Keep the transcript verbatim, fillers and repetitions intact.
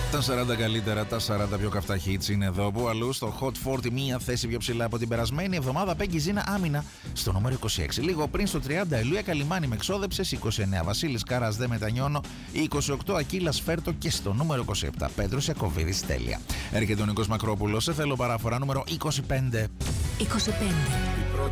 Τα σαράντα καλύτερα, τα σαράντα πιο καυτά hits είναι εδώ. Που αλλού στο Hot σαράντα, μία θέση πιο ψηλά από την περασμένη εβδομάδα. Πέγγι Ζίνα άμυνα στο νούμερο είκοσι έξι. Λίγο πριν στο τριάντα, Ηλία Καλιμάνη με εξόδεψες. είκοσι εννέα, Βασίλης Κάρας δεν μετανιώνω. είκοσι οκτώ, Ακύλας Φέρτο. Και στο νούμερο είκοσι επτά, Πέτρος Ιακωβίδης, τέλεια. Έρχεται ο Νίκος Μακρόπουλος σε θέλω παραφορά νούμερο είκοσι πέντε. είκοσι πέντε.